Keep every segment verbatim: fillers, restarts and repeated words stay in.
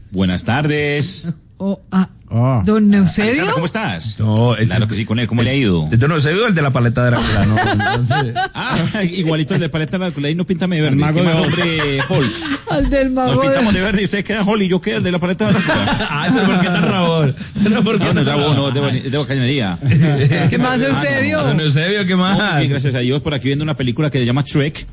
Buenas tardes. Oh, ah, oh. ¿Don Eusebio? Alexandra, ¿cómo estás? No, es claro que sí, con él, ¿cómo le ha ido? Don Eusebio, el de la paleta de Drácula, ¿no? Entonces... Ah, igualito el de paleta de Drácula, y no píntame de verde. ¿Qué más, hombre, Hall? Al del mago. Nos pintamos de verde y usted queda Hall y yo quedo el de la paleta de Drácula. Ay, pero ¿por qué tan rabón? Pero ¿por qué no, no es tan rabón, no, de, de bacanería. ¿Qué más, Eusebio? Ah, no, Don Eusebio, ¿qué más? No, bien, gracias a Dios, por aquí viendo una película que se llama Shrek.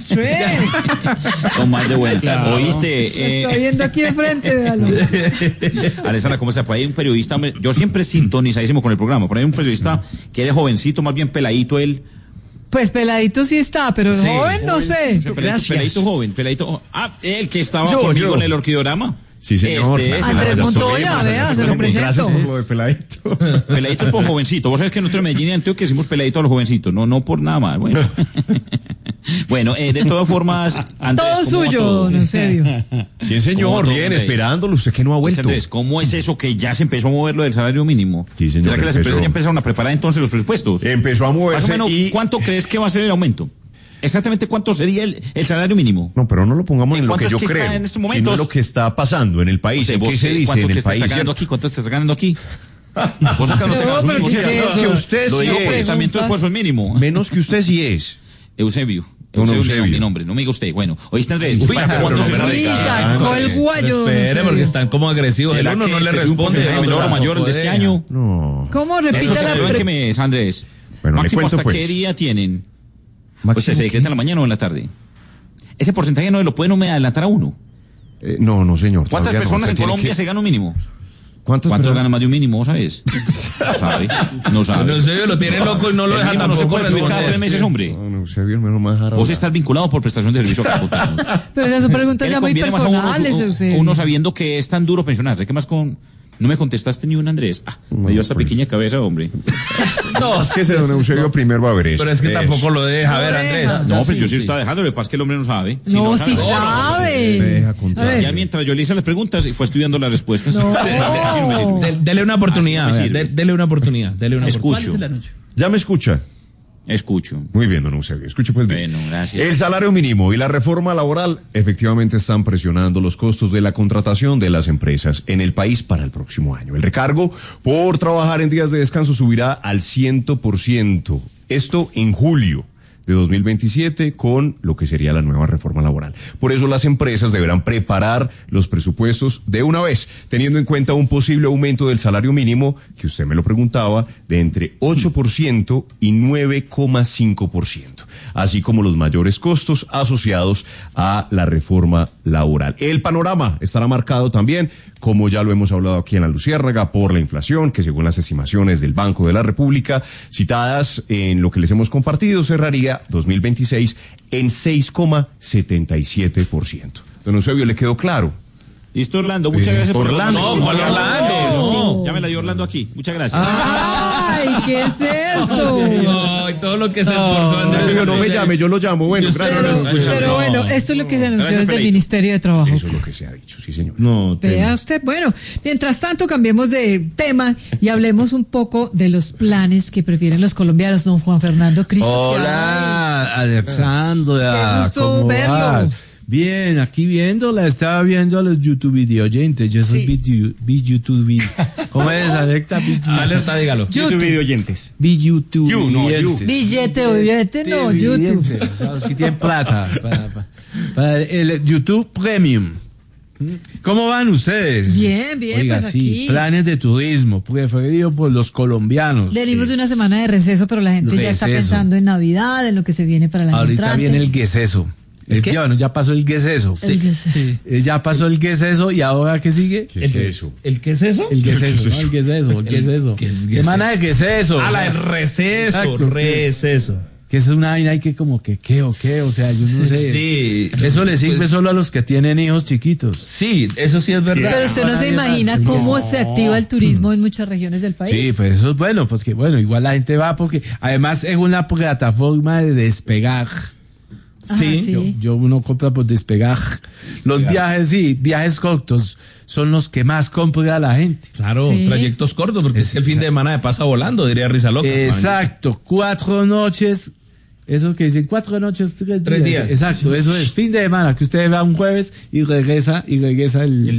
Shrek. O más de buena. Claro. ¿Oíste? Eh... Está viendo aquí enfrente, véalo. Alessandra, ¿cómo está? Por ahí hay un periodista, yo siempre sintonizadísimo con el programa, por ahí hay un periodista que es jovencito, más bien peladito él. Pues peladito sí está, pero sí, joven no sé. Peladito, peladito joven, peladito. Ah, el que estaba yo, conmigo yo. en el orquidorama. Sí, señor. Este es Andrés Montoya, vea, se lo presento. Gracias por lo de peladito. Peladito por jovencito. Vos sabés que nosotros en Medellín y Antioquia decimos peladito a los jovencitos, no, no por nada más. Bueno, bueno eh, de todas formas, Andrés, todo suyo, don Eusebio. Bien, señor, bien, esperándolo. Usted que no ha vuelto. Andrés, ¿cómo es eso que ya se empezó a mover lo del salario mínimo? Sí, señor. ¿Será que las empresas ya empezaron a preparar entonces los presupuestos? Empezó a moverse. Más o menos, y... ¿cuánto crees que va a ser el aumento? Exactamente cuánto sería el, el salario mínimo. No, pero no lo pongamos en lo que yo que creo, en estos momentos? sino lo que está pasando en el país. O sea, ¿Qué se dice en el país? ¿Cuánto te está ganando aquí? ¿Cuánto te está ganando aquí? Vos acá no te ganas un mínimo. ¿Qué es que usted lo sí digo es. porque también tu esfuerzo es mínimo. Menos que usted sí es. Eusebio. Don Eusebio, Eusebio. mi nombre, no me diga usted. Bueno, oíste Andrés. Uy, ¿Cuándo se sabe? Sacó el guayo. Espere, porque están como agresivos. El uno no le responde. menor o mayor de este año? No. ¿Cómo repite la pregunta? ¿Qué mes, Andrés? Bueno, Máximo, le cuento, ¿hasta pues. qué día tienen? ¿Máximo O sea, ¿se decreta en la mañana o en la tarde? Ese porcentaje no lo pueden adelantar a uno. Eh, no, no, señor. ¿Cuántas personas no, en Colombia que... se ganan un mínimo? ¿Cuántas ¿Cuántos personas? ganan más de un mínimo, vos sabés? No sabe, no sabe. No, Eusebio lo tiene loco y no lo el deja tampoco. No se puede subir cada tres meses, hombre. No, Eusebio, menos más raro. Vos estás vinculado por prestación de servicio acá. Pero esas son preguntas ya muy personales, Eusebio. Uno sabiendo que es tan duro pensionarse. ¿Qué más con...? No me contestaste ni un Andrés. Ah, no, me dio esta pues... pequeña cabeza, hombre. No, es que ese don Eusebio primero va a ver eso. Pero es que eso. tampoco lo deja ver, Andrés. No, pero pues yo sí, sí está dejando. Lo que pasa es que el hombre no sabe. Si no, no sí sabe. sabe. No, no, deja contar. Ya mientras yo le hice las preguntas y fue estudiando las respuestas. No. De, dele una oportunidad. Ah, sí de, dele una oportunidad. Dele una Escucho. oportunidad. ¿Ya me escucha? Escucho. Muy bien, don Eusebio. Escuche pues bien. Bueno, gracias. El salario mínimo y la reforma laboral efectivamente están presionando los costos de la contratación de las empresas en el país para el próximo año. El recargo por trabajar en días de descanso subirá al cien por ciento. Esto en julio de dos mil veintisiete con lo que sería la nueva reforma laboral. Por eso las empresas deberán preparar los presupuestos de una vez, teniendo en cuenta un posible aumento del salario mínimo, que usted me lo preguntaba, de entre ocho por ciento y nueve coma cinco por ciento, así como los mayores costos asociados a la reforma laboral. El panorama estará marcado también, como ya lo hemos hablado aquí en La Luciérnaga, por la inflación, que según las estimaciones del Banco de la República, citadas en lo que les hemos compartido, cerraría dos mil veintiséis en seis coma setenta y siete por ciento. Don Eusebio, ¿le quedó claro? Listo, Orlando, muchas Eh, gracias. Orlando, por no, ¿cuál Orlando? No. Ya me la dio Orlando aquí, muchas gracias. Ay, ¿qué es esto? Ay, todo lo que se esforzó Andrés. Eusebio, no me llame, yo lo llamo. Bueno, gracias. Pero, don Eusebio. pero bueno, esto es lo que se anunció Gracias, desde el Felipe. Ministerio de Trabajo. Eso es lo que se ha dicho, sí señor. No, Vea usted, bueno, mientras tanto cambiemos de tema y hablemos un poco de los planes que prefieren los colombianos, don Juan Fernando Cristo. Hola, Alexandra. Qué gusto ¿cómo verlo. vas? Bien, aquí viéndola, estaba viendo a los YouTube video oyentes. Yo soy Sí. B YouTube video. ¿Cómo es, Alerta? Alerta, dígalo. YouTube. video oyentes. B YouTube You, no, you. Billete, billete, no, YouTube. O sea, los que tienen plata para, para, para el YouTube Premium. ¿Cómo van ustedes? Bien, bien, Oiga, pues sí, aquí. planes de turismo preferido por los colombianos. Venimos Sí. de una semana de receso, pero la gente ya está Receso. pensando en Navidad, en lo que se viene para la Ahorita viene el gueseso. ¿El El qué? que, bueno, ya pasó el gueseso. El gueseso. Sí. Eh, Ya pasó el gueseso y ahora ¿qué sigue? ¿Qué es eso? ¿El qué es eso? El gueseso, ¿no? El gueseso, el gueseso. ¿qué es gueseso? Semana de gueseso. Ah, la del receso. Exacto. Receso. Que es una vaina hay que como que qué o qué, o sea, yo no sé. Sí. Eso le sirve Pues, solo a los que tienen hijos chiquitos. Sí, eso sí es verdad. Pero usted no se Nadie más. imagina cómo se activa el turismo en muchas regiones del país. Sí, pues eso es bueno, pues que bueno, igual la gente va porque además es una plataforma de despegar. Ajá, Sí, sí. Yo, yo uno compra por despegar. Los viajes, sí, viajes cortos son los que más compra la gente. Claro, Sí. trayectos cortos, porque es que el fin de semana me pasa volando, diría Risa Loca. Exacto, cuatro noches, eso que dicen cuatro noches, tres, Tres días. días. Exacto, eso es fin de semana, que usted va un jueves y regresa, y regresa el,